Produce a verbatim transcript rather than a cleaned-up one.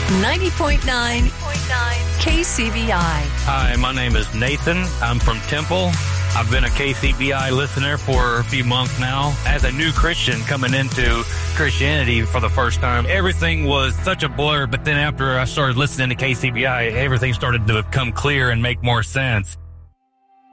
ninety point nine K C B I. Hi, my name is Nathan. I'm from Temple. I've been a K C B I listener for a few months now. As a new Christian coming into Christianity for the first time, everything was such a blur, but then after I started listening to K C B I, everything started to become clear and make more sense.